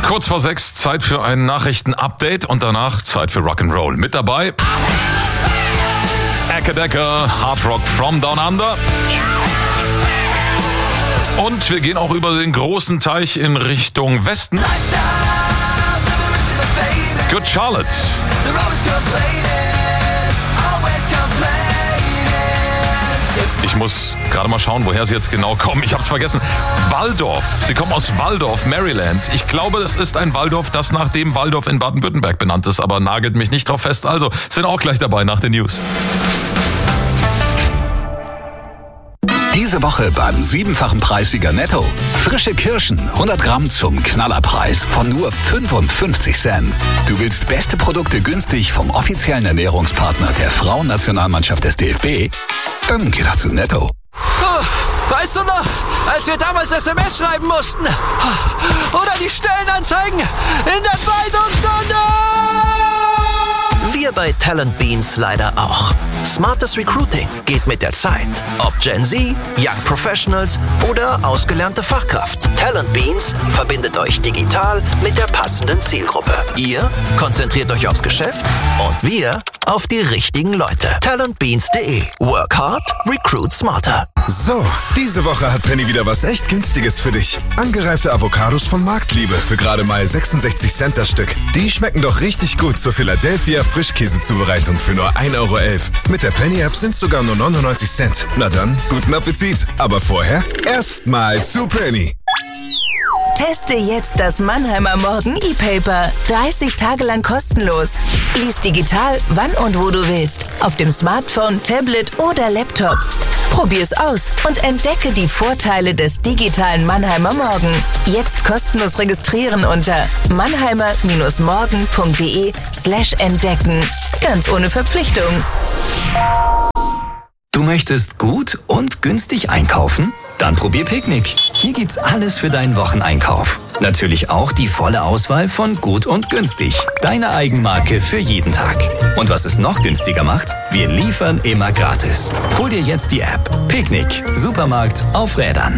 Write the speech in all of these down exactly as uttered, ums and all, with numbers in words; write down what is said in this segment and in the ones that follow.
Kurz vor sechs, Zeit für ein Nachrichten-Update und danach Zeit für Rock'n'Roll. Mit dabei Ecke Decker, Hard Rock from Down Under. Und wir gehen auch über den großen Teich in Richtung Westen. Good Charlotte. Ich muss gerade mal schauen, woher sie jetzt genau kommen. Ich habe es vergessen. Waldorf. Sie kommen aus Waldorf, Maryland. Ich glaube, es ist ein Waldorf, das nach dem Waldorf in Baden-Württemberg benannt ist, aber nagelt mich nicht drauf fest. Also, sind auch gleich dabei nach den News. Diese Woche beim siebenfachen Preissieger Netto. Frische Kirschen, hundert Gramm zum Knallerpreis von nur fünfundfünfzig Cent. Du willst beste Produkte günstig vom offiziellen Ernährungspartner der Frauennationalmannschaft des D F B? Dann geh doch zu Netto. Oh, weißt du noch, als wir damals S M S schreiben mussten? Oder die Stellenanzeigen in der Zeitungsstunde? Wir bei Talent Beans leider auch. Smartes Recruiting geht mit der Zeit. Ob Gen Z, Young Professionals oder ausgelernte Fachkraft. Talent Beans verbindet euch digital mit der passenden Zielgruppe. Ihr konzentriert euch aufs Geschäft und wir auf die richtigen Leute. talentbeans punkt de. Work hard, recruit smarter. So, diese Woche hat Penny wieder was echt Günstiges für dich. Angereifte Avocados von Marktliebe für gerade mal sechsundsechzig Cent das Stück. Die schmecken doch richtig gut zur Philadelphia Frischkäsezubereitung für nur ein Euro elf. Mit der Penny-App sind sogar nur neunundneunzig Cent. Na dann, guten Appetit. Aber vorher erstmal zu Penny. Teste jetzt das Mannheimer Morgen E-Paper. dreißig Tage lang kostenlos. Lies digital, wann und wo du willst. Auf dem Smartphone, Tablet oder Laptop. Probier's aus und entdecke die Vorteile des digitalen Mannheimer Morgen. Jetzt kostenlos registrieren unter mannheimer-morgen.de slash entdecken. Ganz ohne Verpflichtung. Du möchtest gut und günstig einkaufen? Dann probier Picknick. Hier gibt's alles für deinen Wocheneinkauf. Natürlich auch die volle Auswahl von gut und günstig. Deine Eigenmarke für jeden Tag. Und was es noch günstiger macht? Wir liefern immer gratis. Hol dir jetzt die App. Picknick. Supermarkt auf Rädern.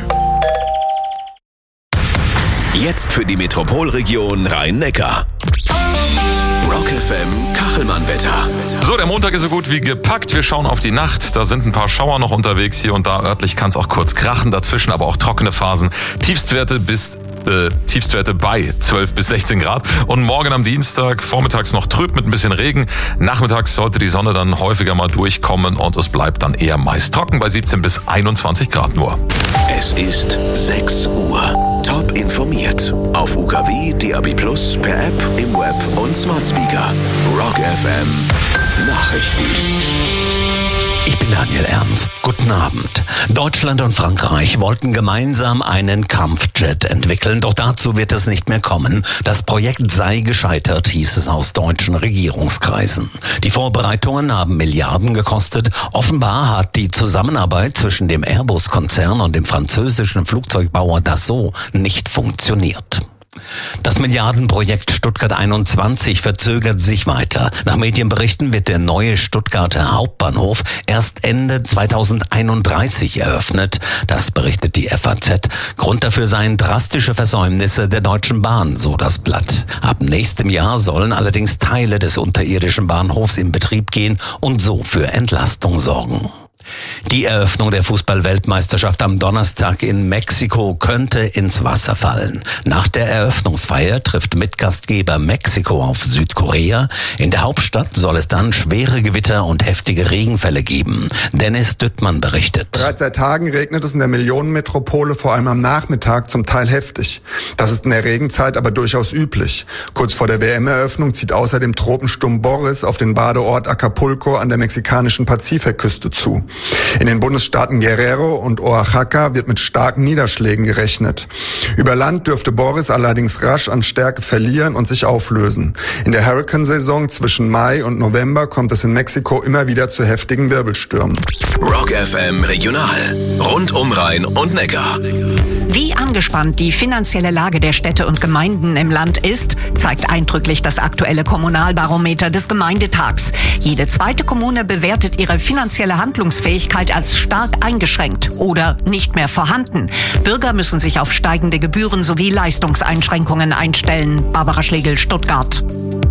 Jetzt für die Metropolregion Rhein-Neckar. Rock F M Kachelmann-Wetter. So, der Montag ist so gut wie gepackt. Wir schauen auf die Nacht. Da sind ein paar Schauer noch unterwegs. Hier und da örtlich kann es auch kurz krachen. Dazwischen aber auch trockene Phasen. Tiefstwerte bis äh, Tiefstwerte bei zwölf bis sechzehn Grad. Und morgen am Dienstag vormittags noch trüb mit ein bisschen Regen. Nachmittags sollte die Sonne dann häufiger mal durchkommen und es bleibt dann eher meist trocken bei siebzehn bis einundzwanzig Grad nur. Es ist sechs Uhr. Top informiert. Auf U K W, D A B plus, per App, im Web und Smart Speaker. Rock F M Nachrichten. Ich bin Daniel Ernst. Guten Abend. Deutschland und Frankreich wollten gemeinsam einen Kampfjet entwickeln, doch dazu wird es nicht mehr kommen. Das Projekt sei gescheitert, hieß es aus deutschen Regierungskreisen. Die Vorbereitungen haben Milliarden gekostet. Offenbar hat die Zusammenarbeit zwischen dem Airbus-Konzern und dem französischen Flugzeugbauer Dassault nicht funktioniert. Das Milliardenprojekt Stuttgart einundzwanzig verzögert sich weiter. Nach Medienberichten wird der neue Stuttgarter Hauptbahnhof erst Ende zweitausendeinunddreißig eröffnet. Das berichtet die F A Z. Grund dafür seien drastische Versäumnisse der Deutschen Bahn, so das Blatt. Ab nächstem Jahr sollen allerdings Teile des unterirdischen Bahnhofs in Betrieb gehen und so für Entlastung sorgen. Die Eröffnung der Fußball-Weltmeisterschaft am Donnerstag in Mexiko könnte ins Wasser fallen. Nach der Eröffnungsfeier trifft Mitgastgeber Mexiko auf Südkorea. In der Hauptstadt soll es dann schwere Gewitter und heftige Regenfälle geben. Dennis Düttmann berichtet. Bereits seit Tagen regnet es in der Millionenmetropole, vor allem am Nachmittag, zum Teil heftig. Das ist in der Regenzeit aber durchaus üblich. Kurz vor der W M-Eröffnung zieht außerdem Tropensturm Boris auf den Badeort Acapulco an der mexikanischen Pazifikküste zu. In den Bundesstaaten Guerrero und Oaxaca wird mit starken Niederschlägen gerechnet. Über Land dürfte Boris allerdings rasch an Stärke verlieren und sich auflösen. In der Hurrikansaison zwischen Mai und November kommt es in Mexiko immer wieder zu heftigen Wirbelstürmen. Rock F M Regional. Rund um Rhein und Neckar. Wie angespannt die finanzielle Lage der Städte und Gemeinden im Land ist, zeigt eindrücklich das aktuelle Kommunalbarometer des Gemeindetags. Jede zweite Kommune bewertet ihre finanzielle Handlungsfähigkeit Zahlungsfähigkeit als stark eingeschränkt oder nicht mehr vorhanden. Bürger müssen sich auf steigende Gebühren sowie Leistungseinschränkungen einstellen. Barbara Schlegel, Stuttgart.